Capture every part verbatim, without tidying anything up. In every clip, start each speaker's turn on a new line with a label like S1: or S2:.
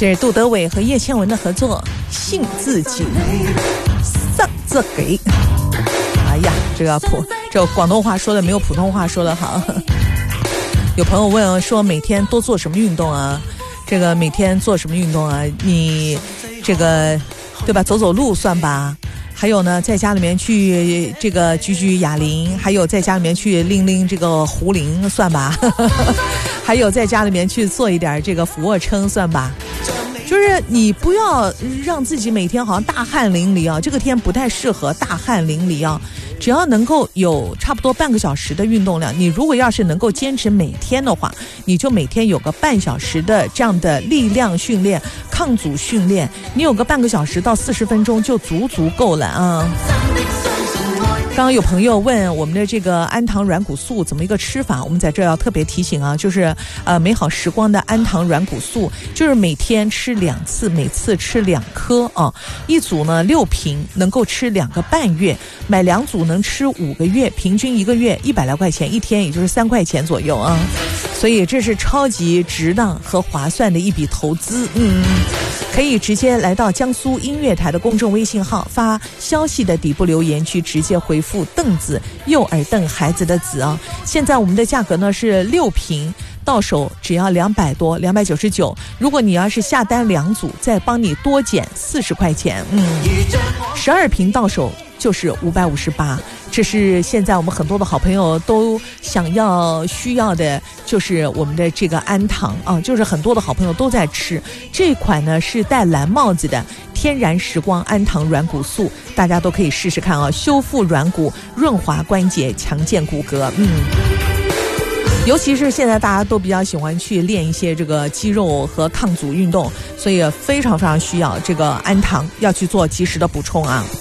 S1: 这是杜德伟和叶倩文的合作，信自己，丧自给。哎呀，这个普这广东话说的没有普通话说的好。有朋友问说，每天多做什么运动啊？这个每天做什么运动啊？你这个对吧？走走路算吧。还有呢，在家里面去这个举举哑铃，还有在家里面去拎拎这个壶铃算吧。还有在家里面去做一点这个俯卧撑算吧。就是你不要让自己每天好像大汗淋漓啊，这个天不太适合大汗淋漓啊。只要能够有差不多半个小时的运动量，你如果要是能够坚持每天的话，你就每天有个半小时的这样的力量训练、抗阻训练，你有个半个小时到四十分钟就足足够了啊。刚刚有朋友问我们的这个氨糖软骨素怎么一个吃法，我们在这要特别提醒啊，就是呃美好时光的氨糖软骨素，就是每天吃两次，每次吃两颗啊，一组呢六瓶，能够吃两个半月，买两组能吃五个月，平均一个月一百来块钱，一天也就是三块钱左右啊，所以这是超级值当和划算的一笔投资。嗯，可以直接来到江苏音乐台的公众微信号，发消息的底部留言区直接回复凳子，右耳凳孩子的子啊。现在我们的价格呢是六瓶，到手只要两百多，两百九十九。如果你要是下单两组，再帮你多减四十块钱，嗯，十二瓶到手就是五百五十八。这是现在我们很多的好朋友都想要需要的，就是我们的这个氨糖啊，就是很多的好朋友都在吃这款呢，是戴蓝帽子的天然时光氨糖软骨素，大家都可以试试看啊，修复软骨，润滑关节，强健骨骼。嗯，尤其是现在大家都比较喜欢去练一些这个肌肉和抗阻运动，所以非常非常需要这个氨糖，要去做及时的补充啊。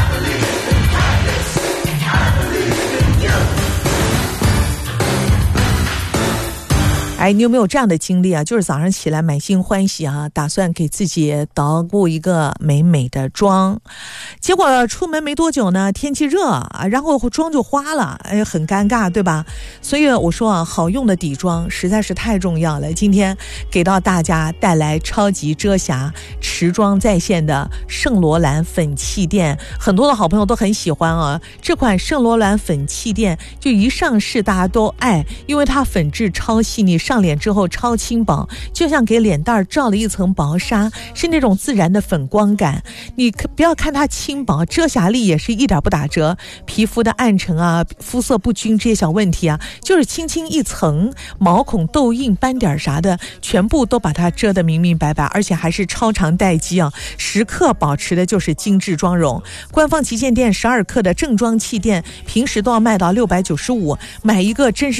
S1: 哎，你有没有这样的经历啊？就是早上起来满心欢喜啊，打算给自己捣鼓一个美美的妆，结果出门没多久呢，天气热啊，然后妆就花了，哎，很尴尬，对吧？所以我说啊，好用的底妆实在是太重要了。今天给到大家带来超级遮瑕持妆在线的圣罗兰粉气垫，很多的好朋友都很喜欢啊。这款圣罗兰粉气垫就一上市大家都爱，因为它粉质超细腻，上脸之后超轻薄，就像给脸蛋罩了一层薄纱，是那种自然的粉光感。你不要看它轻薄，遮瑕力也是一点不打折。皮肤的暗沉啊，肤色不均这些小问题啊，就是轻轻一层毛孔痘印斑点啥的，全部都把它遮得明明白白，而且还是超长待机啊，时刻保持的就是精致妆容。官方旗舰店十二克的正装气垫平时都要卖到六百九十五，买一个真是